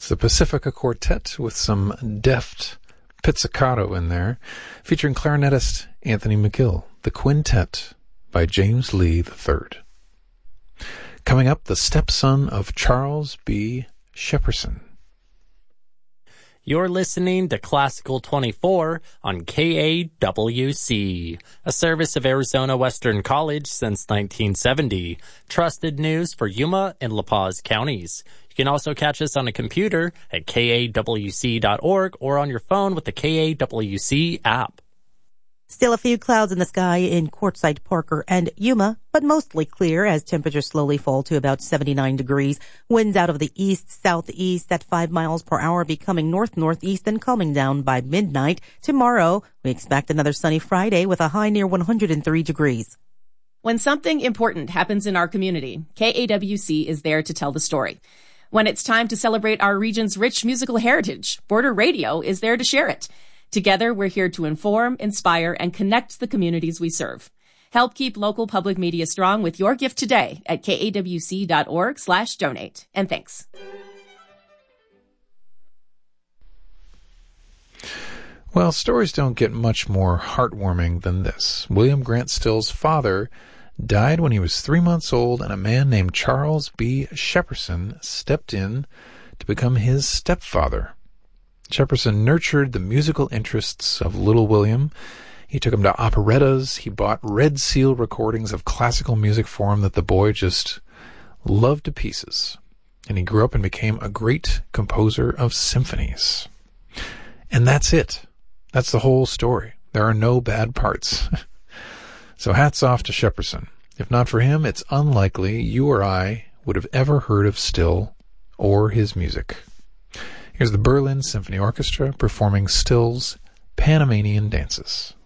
It's the Pacifica Quartet with some deft pizzicato in there, featuring clarinetist Anthony McGill, the Quintet by James Lee III. Coming up, the stepson of Charles B. Shepperson. You're listening to Classical 24 on KAWC, a service of Arizona Western College since 1970. Trusted news for Yuma and La Paz counties. You can also catch us on a computer at kawc.org or on your phone with the KAWC app. Still a few clouds in the sky in Quartzsite, Parker, and Yuma, but mostly clear as temperatures slowly fall to about 79 degrees. Winds out of the east-southeast at 5 miles per hour, becoming north-northeast and calming down by midnight. Tomorrow, we expect another sunny Friday with a high near 103 degrees. When something important happens in our community, KAWC is there to tell the story. When it's time to celebrate our region's rich musical heritage, Border Radio is there to share it. Together, we're here to inform, inspire, and connect the communities we serve. Help keep local public media strong with your gift today at kawc.org/donate. And thanks. Well, stories don't get much more heartwarming than this. William Grant Still's father died when he was 3 months old, and a man named Charles B. Shepperson stepped in to become his stepfather. Shepperson nurtured the musical interests of little William. He took him to operettas. He bought Red Seal recordings of classical music for him that the boy just loved to pieces. And he grew up and became a great composer of symphonies. And that's it. That's the whole story. There are no bad parts. So hats off to Shepperson. If not for him, it's unlikely you or I would have ever heard of Still or his music. Here's the Berlin Symphony Orchestra performing Still's Panamanian Dances.